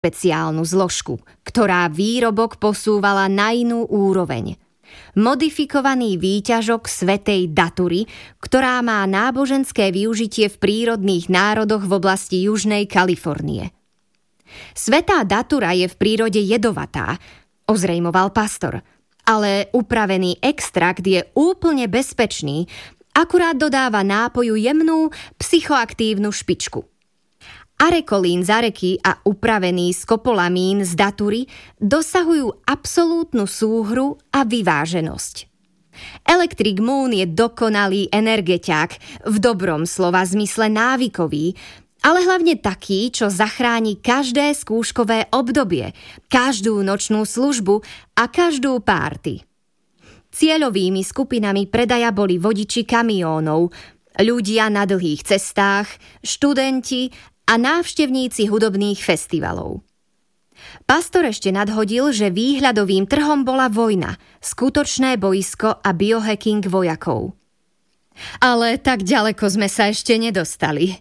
špeciálnu zložku, ktorá výrobok posúvala na inú úroveň. Modifikovaný výťažok svätej Datury, ktorá má náboženské využitie v prírodných národoch v oblasti Južnej Kalifornie. Svätá Datura je v prírode jedovatá, ozrejmoval pastor, ale upravený extrakt je úplne bezpečný, akurát dodáva nápoju jemnú psychoaktívnu špičku. Arekolín z areky a upravený skopolamín z datury dosahujú absolútnu súhru a vyváženosť. Electric Moon je dokonalý energeťák, v dobrom slova zmysle návykový, ale hlavne taký, čo zachráni každé skúškové obdobie, každú nočnú službu a každú párty. Cieľovými skupinami predaja boli vodiči kamiónov, ľudia na dlhých cestách, študenti a návštevníci hudobných festivalov. Pastor ešte nadhodil, že výhľadovým trhom bola vojna, skutočné boisko a biohacking vojakov. Ale tak ďaleko sme sa ešte nedostali.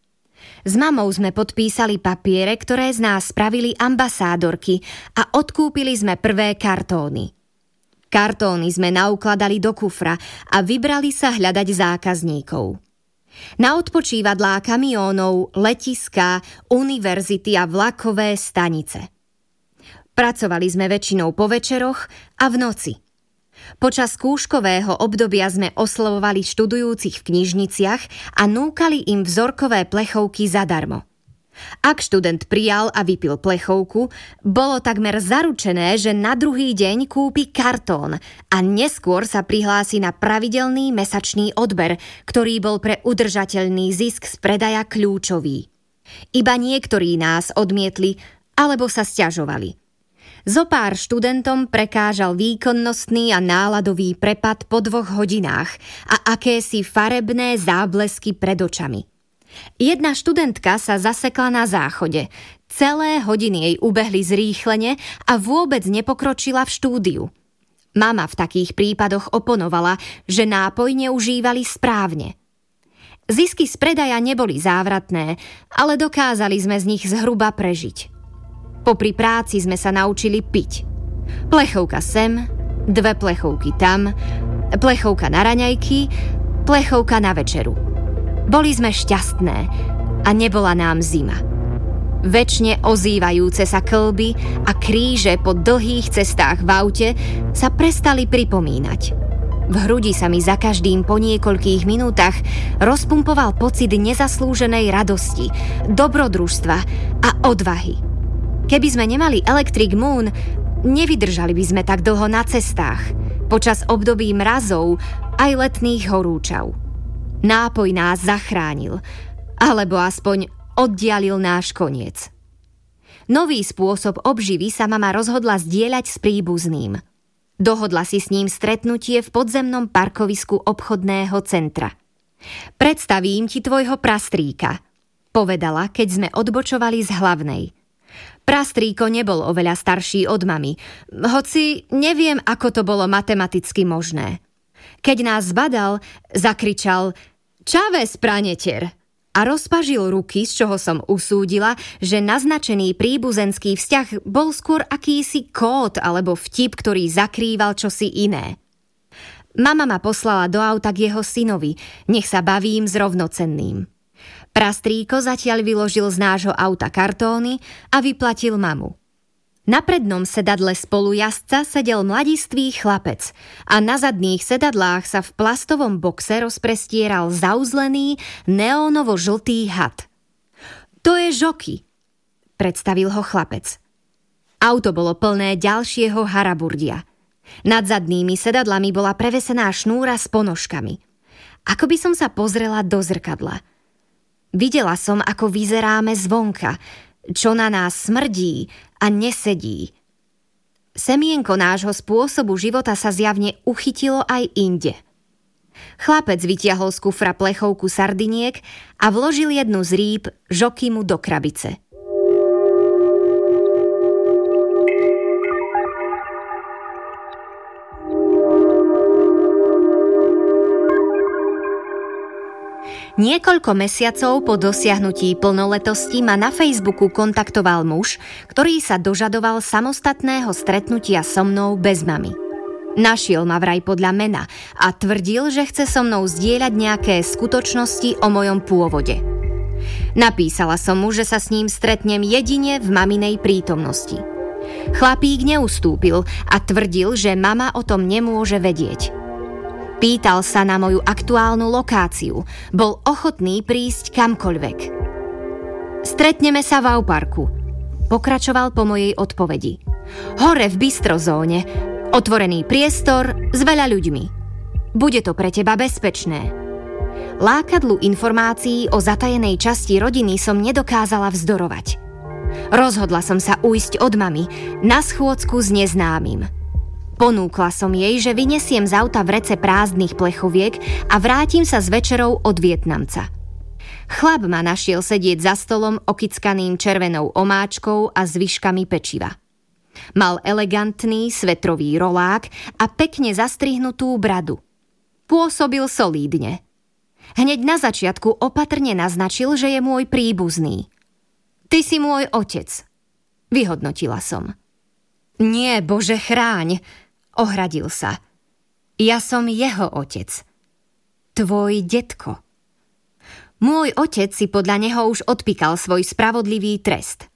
S mamou sme podpísali papiere, ktoré z nás spravili ambasádorky a odkúpili sme prvé kartóny. Kartóny sme naukladali do kufra a vybrali sa hľadať zákazníkov. Na odpočívadlá kamiónov, letiská, univerzity a vlakové stanice. Pracovali sme väčšinou po večeroch a v noci. Počas skúškového obdobia sme oslovovali študujúcich v knižniciach a núkali im vzorkové plechovky zadarmo. Ak študent prijal a vypil plechovku, bolo takmer zaručené, že na druhý deň kúpi kartón a neskôr sa prihlási na pravidelný mesačný odber, ktorý bol pre udržateľný zisk z predaja kľúčový. Iba niektorí nás odmietli alebo sa sťažovali. Zopár študentom prekážal výkonnostný a náladový prepad po 2 hodinách a akési farebné záblesky pred očami. Jedna študentka sa zasekla na záchode. Celé hodiny jej ubehli zrýchlene a vôbec nepokročila v štúdiu. Mama v takých prípadoch oponovala, že nápoj neužívali správne. Zisky z predaja neboli závratné, ale dokázali sme z nich zhruba prežiť. Popri práci sme sa naučili piť. Plechovka sem, 2 plechovky tam, plechovka na raňajky, plechovka na večeru. Boli sme šťastné a nebola nám zima. Večne ozývajúce sa kĺby a kríže po dlhých cestách v aute sa prestali pripomínať. V hrudi sa mi za každým po niekoľkých minútach rozpumpoval pocit nezaslúženej radosti, dobrodružstva a odvahy. Keby sme nemali Electric Moon, nevydržali by sme tak dlho na cestách, počas období mrazov aj letných horúčav. Nápoj nás zachránil, alebo aspoň oddialil náš koniec. Nový spôsob obživy sa mama rozhodla zdieľať s príbuzným. Dohodla si s ním stretnutie v podzemnom parkovisku obchodného centra. Predstavím ti tvojho prastríka, povedala, keď sme odbočovali z hlavnej. Prastríko nebol oveľa starší od mami, hoci neviem, ako to bolo matematicky možné. Keď nás zbadal, zakričal Čaves, praneter! A rozpažil ruky, z čoho som usúdila, že naznačený príbuzenský vzťah bol skôr akýsi kód alebo vtip, ktorý zakrýval čosi iné. Mama ma poslala do auta k jeho synovi, nech sa bavím s rovnocenným. Prastríko zatiaľ vyložil z nášho auta kartóny a vyplatil mamu. Na prednom sedadle spolujazdca sedel mladistvý chlapec a na zadných sedadlách sa v plastovom boxe rozprestieral zauzlený neónovo-žltý had. To je Žoky, predstavil ho chlapec. Auto bolo plné ďalšieho haraburdia. Nad zadnými sedadlami bola prevesená šnúra s ponožkami. Ako by som sa pozrela do zrkadla. Videla som, ako vyzeráme zvonka, čo na nás smrdí a nesedí. Semienko nášho spôsobu života sa zjavne uchytilo aj inde. Chlapec vytiahol z kufra plechovku sardiniek a vložil jednu z rýb Žokymu do krabice. Niekoľko mesiacov po dosiahnutí plnoletosti ma na Facebooku kontaktoval muž, ktorý sa dožadoval samostatného stretnutia so mnou bez mamy. Našiel ma vraj podľa mena a tvrdil, že chce so mnou zdieľať nejaké skutočnosti o mojom pôvode. Napísala som mu, že sa s ním stretnem jedine v maminej prítomnosti. Chlapík neustúpil a tvrdil, že mama o tom nemôže vedieť. Pýtal sa na moju aktuálnu lokáciu. Bol ochotný prísť kamkoľvek. Stretneme sa v Auparku. Pokračoval po mojej odpovedi. Hore v bistrozóne. Otvorený priestor s veľa ľuďmi. Bude to pre teba bezpečné. Lákadlu informácií o zatajenej časti rodiny som nedokázala vzdorovať. Rozhodla som sa ujsť od mamy na schôdzku s neznámym. Ponúkla som jej, že vyniesiem z auta vrece prázdnych plechoviek a vrátim sa s večerou od Vietnamca. Chlap ma našiel sedieť za stolom okickaným červenou omáčkou a zvyškami pečiva. Mal elegantný svetrový rolák a pekne zastrihnutú bradu. Pôsobil solídne. Hneď na začiatku opatrne naznačil, že je môj príbuzný. Ty si môj otec, vyhodnotila som. Nie, Bože chráň, ohradil sa. Ja som jeho otec. Tvoj detko. Môj otec si podľa neho už odpíkal svoj spravodlivý trest.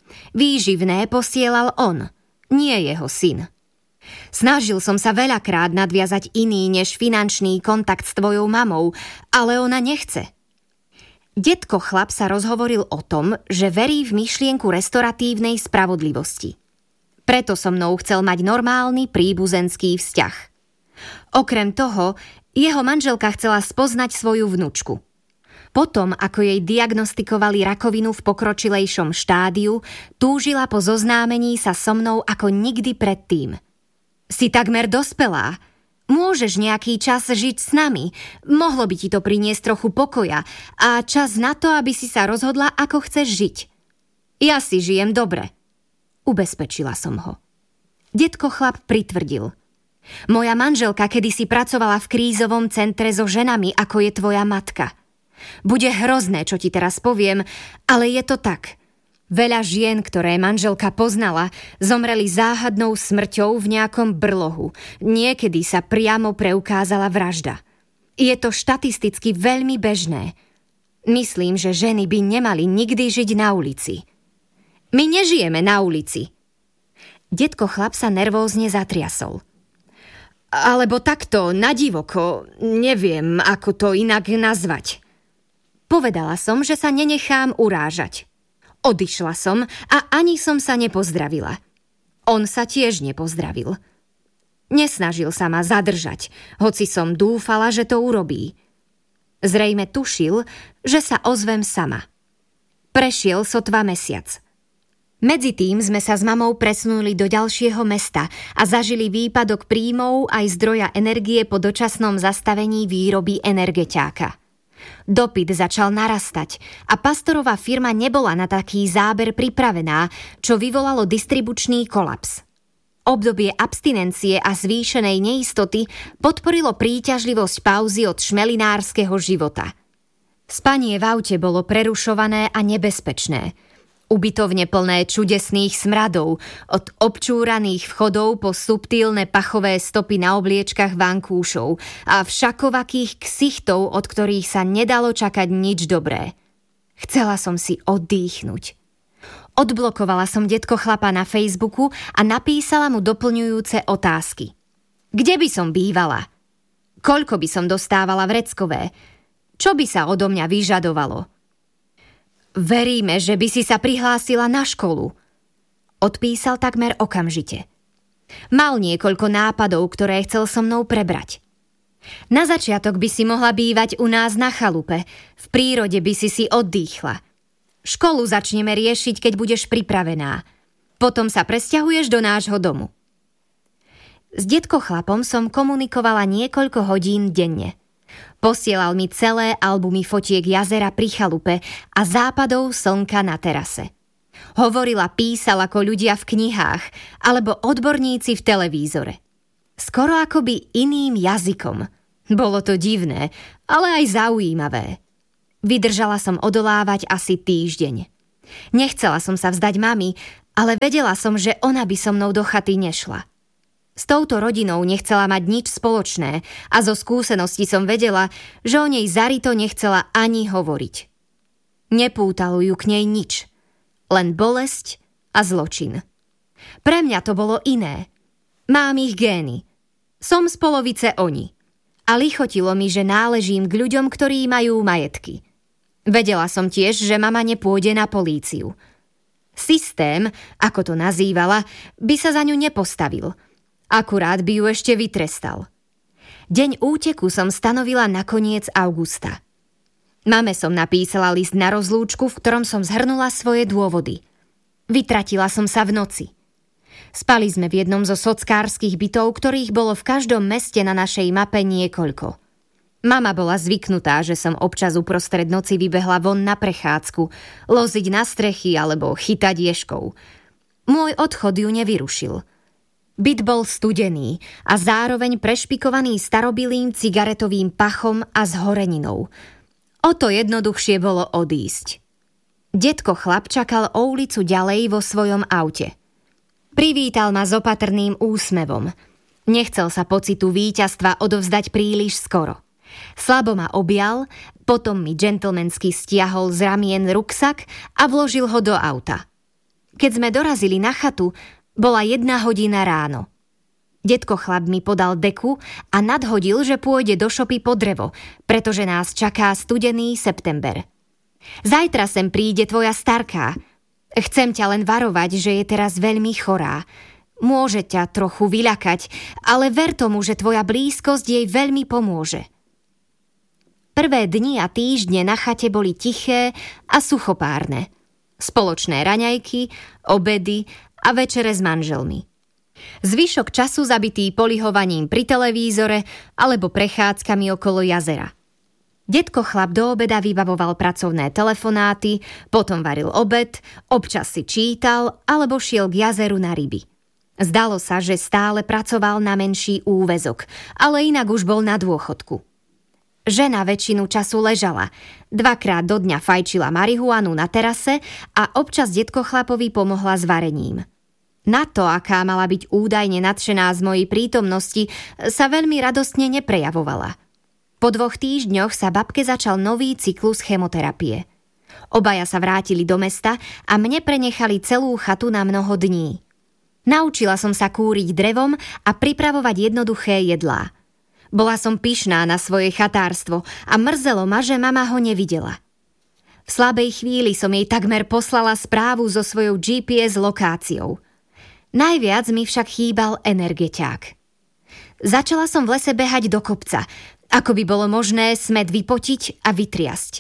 Výživné posielal on, nie jeho syn. Snažil som sa veľakrát nadviazať iný než finančný kontakt s tvojou mamou, ale ona nechce. Detko chlap sa rozhovoril o tom, že verí v myšlienku restoratívnej spravodlivosti. Preto so mnou chcel mať normálny príbuzenský vzťah. Okrem toho, jeho manželka chcela spoznať svoju vnučku. Potom, ako jej diagnostikovali rakovinu v pokročilejšom štádiu, túžila po zoznámení sa so mnou ako nikdy predtým. Si takmer dospelá. Môžeš nejaký čas žiť s nami. Mohlo by ti to priniesť trochu pokoja a čas na to, aby si sa rozhodla, ako chceš žiť. Ja si žijem dobre. Ubezpečila som ho. Detko chlap pritvrdil. Moja manželka kedysi pracovala v krízovom centre so ženami, ako je tvoja matka. Bude hrozné, čo ti teraz poviem, ale je to tak. Veľa žien, ktoré manželka poznala, zomreli záhadnou smrťou v nejakom brlohu. Niekedy sa priamo preukázala vražda. Je to štatisticky veľmi bežné. Myslím, že ženy by nemali nikdy žiť na ulici. My nežijeme na ulici. Detko chlap sa nervózne zatriasol. Alebo takto, na divoko, neviem, ako to inak nazvať. Povedala som, že sa nenechám urážať. Odišla som a ani som sa nepozdravila. On sa tiež nepozdravil. Nesnažil sa ma zadržať, hoci som dúfala, že to urobí. Zrejme tušil, že sa ozvem sama. Prešiel sotva mesiac. Medzi tým sme sa s mamou presunuli do ďalšieho mesta a zažili výpadok príjmov aj zdroja energie po dočasnom zastavení výroby energeťáka. Dopyt začal narastať a pastorová firma nebola na taký záber pripravená, čo vyvolalo distribučný kolaps. Obdobie abstinencie a zvýšenej neistoty podporilo príťažlivosť pauzy od šmelinárskeho života. Spanie v aute bolo prerušované a nebezpečné. Ubytovne plné čudesných smradov, od občúraných vchodov po subtilné pachové stopy na obliečkach vankúšov a všakovakých ksichtov, od ktorých sa nedalo čakať nič dobré. Chcela som si oddychnúť. Odblokovala som detko chlapa na Facebooku a napísala mu doplňujúce otázky. Kde by som bývala? Koľko by som dostávala vreckové? Čo by sa odo mňa vyžadovalo? Veríme, že by si sa prihlásila na školu. Odpísal takmer okamžite. Mal niekoľko nápadov, ktoré chcel so mnou prebrať. Na začiatok by si mohla bývať u nás na chalupe. V prírode by si oddychla. Školu začneme riešiť, keď budeš pripravená. Potom sa presťahuješ do nášho domu. S detko chlapom som komunikovala niekoľko hodín denne. Posielal mi celé albumy fotiek jazera pri chalupe a západov slnka na terase. Hovorila, písal ako ľudia v knihách alebo odborníci v televízore. Skoro akoby iným jazykom. Bolo to divné, ale aj zaujímavé. Vydržala som odolávať asi týždeň. Nechcela som sa vzdať mami, ale vedela som, že ona by so mnou do chaty nešla. S touto rodinou nechcela mať nič spoločné a zo skúseností som vedela, že o nej Zarito nechcela ani hovoriť. Nepútalo ju k nej nič, len bolesť a zločin. Pre mňa to bolo iné. Mám ich gény. Som z polovice oni. A lichotilo mi, že náležím k ľuďom, ktorí majú majetky. Vedela som tiež, že mama nepôjde na políciu. Systém, ako to nazývala, by sa za ňu nepostavil. Akurát by ju ešte vytrestal. Deň úteku som stanovila na koniec augusta. Mame som napísala list na rozlúčku, v ktorom som zhrnula svoje dôvody. Vytratila som sa v noci. Spali sme v jednom zo sockárskych bytov, ktorých bolo v každom meste na našej mape niekoľko. Mama bola zvyknutá, že som občas uprostred noci vybehla von na prechádzku, loziť na strechy alebo chytať ježkov. Môj odchod ju nevyrušil. Byt bol studený a zároveň prešpikovaný starobilým cigaretovým pachom a zhoreninou. O to jednoduchšie bolo odísť. Detko chlap čakal o ulicu ďalej vo svojom aute. Privítal ma s opatrným úsmevom. Nechcel sa pocitu víťazstva odovzdať príliš skoro. Slabo ma objal, potom mi džentlmensky stiahol z ramien ruksak a vložil ho do auta. Keď sme dorazili na chatu, bola 1 hodina ráno. Detko chlap mi podal deku a nadhodil, že pôjde do šopy po drevo, pretože nás čaká studený september. Zajtra sem príde tvoja starká. Chcem ťa len varovať, že je teraz veľmi chorá. Môže ťa trochu vyľakať, ale ver tomu, že tvoja blízkosť jej veľmi pomôže. Prvé dni a týždne na chate boli tiché a suchopárne. Spoločné raňajky, obedy a večere s manželmi. Zvyšok času zabitý polihovaním pri televízore alebo prechádzkami okolo jazera. Detko chlap do obeda vybavoval pracovné telefonáty, potom varil obed, občas si čítal alebo šiel k jazeru na ryby. Zdalo sa, že stále pracoval na menší úväzok, ale inak už bol na dôchodku. Žena väčšinu času ležala, 2-krát do dňa fajčila marihuanu na terase a občas detko chlapovi pomohla s varením. Na to, aká mala byť údajne nadšená z mojej prítomnosti, sa veľmi radostne neprejavovala. Po 2 týždňoch sa babke začal nový cyklus chemoterapie. Obaja sa vrátili do mesta a mne prenechali celú chatu na mnoho dní. Naučila som sa kúriť drevom a pripravovať jednoduché jedlá. Bola som pyšná na svoje chatárstvo a mrzelo ma, že mama ho nevidela. V slabej chvíli som jej takmer poslala správu so svojou GPS lokáciou. Najviac mi však chýbal energeťák. Začala som v lese behať do kopca, ako by bolo možné smäd vypotiť a vytriasť.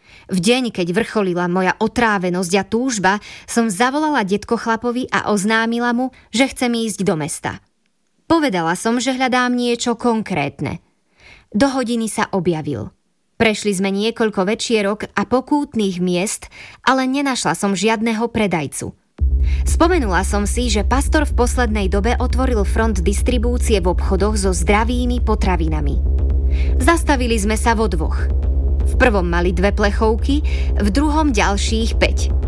V deň, keď vrcholila moja otrávenosť a túžba, som zavolala detko chlapovi a oznámila mu, že chcem ísť do mesta. Povedala som, že hľadám niečo konkrétne. Do hodiny sa objavil. Prešli sme niekoľko večierok a pokútnych miest, ale nenašla som žiadneho predajcu. Spomenula som si, že pastor v poslednej dobe otvoril front distribúcie v obchodoch so zdravými potravinami. Zastavili sme sa vo 2. V prvom mali 2 plechovky, v druhom ďalších 5.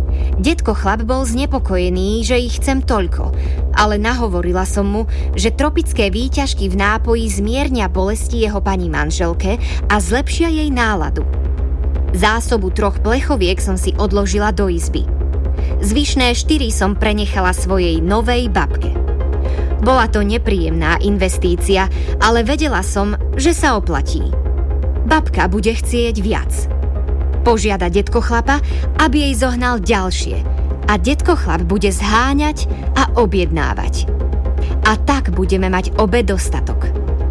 Detko chlap bol znepokojený, že ich chcem toľko, ale nahovorila som mu, že tropické výťažky v nápoji zmiernia bolesti jeho pani manželke a zlepšia jej náladu. Zásobu 3 plechoviek som si odložila do izby. Zvyšné 4 som prenechala svojej novej babke. Bola to nepríjemná investícia, ale vedela som, že sa oplatí. Babka bude chcieť viac. Požiada detko chlapa, aby jej zohnal ďalšie a detko chlap bude zháňať a objednávať. A tak budeme mať obe dostatok.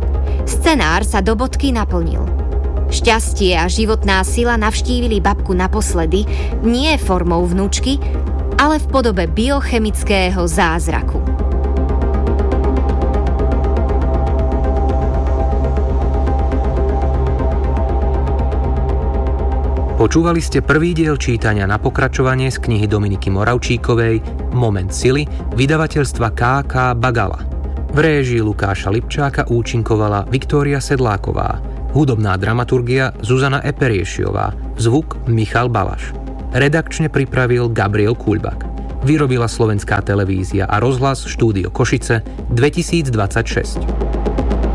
Scenár sa do bodky naplnil. Šťastie a životná sila navštívili babku naposledy nie formou vnúčky, ale v podobe biochemického zázraku. Počúvali ste prvý diel čítania na pokračovanie z knihy Dominiky Moravčíkovej Moment sily vydavateľstva K.K. Bagala. V réžii Lukáša Lipčáka účinkovala Viktória Sedláková, hudobná dramaturgia Zuzana Eperiešiová, Zvuk Michal Balaš. Redakčne pripravil Gabriel Kuľbak. Vyrobila Slovenská televízia a rozhlas Štúdio Košice 2026.